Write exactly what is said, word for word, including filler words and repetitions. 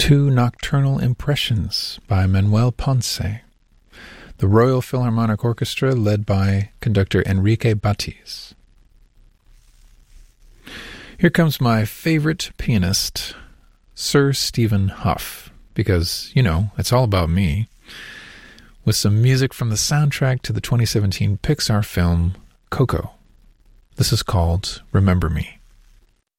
Two Nocturnal Impressions by Manuel Ponce. The Royal Philharmonic Orchestra led by conductor Enrique Batiz. Here comes my favorite pianist, Sir Stephen Hough, because, you know, it's all about me, with some music from the soundtrack to the twenty seventeen Pixar film Coco. This is called Remember Me.